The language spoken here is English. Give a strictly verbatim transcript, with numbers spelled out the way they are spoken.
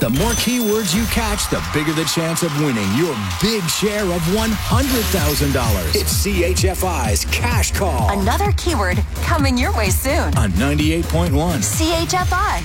The more keywords you catch, the bigger the chance of winning your big share of one hundred thousand dollars. It's C H F I's Cash Call. Another keyword coming your way soon. On ninety-eight point one. C H F I.